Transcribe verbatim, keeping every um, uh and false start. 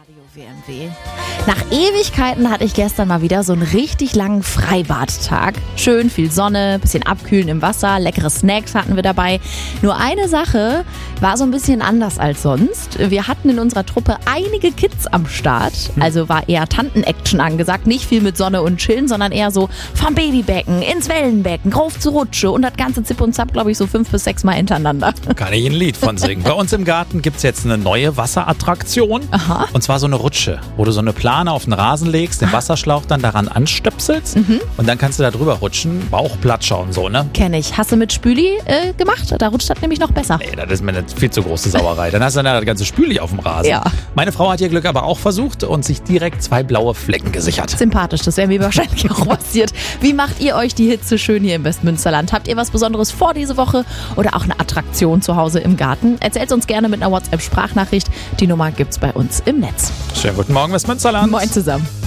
W M W. Nach Ewigkeiten hatte ich gestern mal wieder so einen richtig langen Freibadtag. Schön viel Sonne, bisschen abkühlen im Wasser, leckere Snacks hatten wir dabei. Nur eine Sache war so ein bisschen anders als sonst. Wir hatten in unserer Truppe einige Kids am Start. Also war eher Tanten-Action angesagt. Nicht viel mit Sonne und Chillen, sondern eher so vom Babybecken ins Wellenbecken, rauf zur Rutsche und das ganze Zip und Zap, glaube ich, so fünf bis sechs Mal hintereinander. Kann ich ein Lied von singen. Bei uns im Garten gibt es jetzt eine neue Wasserattraktion. Aha. Und zwar so eine Rutsche, wo du so eine Plane auf den Rasen legst, den Wasserschlauch dann daran anstöpselst Mhm. und dann kannst du da drüber rutschen, Bauchplatscher und so, ne? Kenn ich. Hast du mit Spüli äh, gemacht? Da rutscht das nämlich noch besser. Nee, das ist mir eine viel zu große Sauerei. Dann hast du dann das ganze Spüli auf dem Rasen. Ja. Meine Frau hat ihr Glück aber auch versucht und sich direkt zwei blaue Flecken gesichert. Sympathisch, das wäre mir wahrscheinlich auch passiert. Wie macht ihr euch die Hitze schön hier im Westmünsterland? Habt ihr was Besonderes vor diese Woche oder auch eine Attraktion zu Hause im Garten? Erzählt uns gerne mit einer WhatsApp-Sprachnachricht. Die Nummer gibt's bei uns im Netz. Schönen guten Morgen, Westmünsterland. Moin zusammen.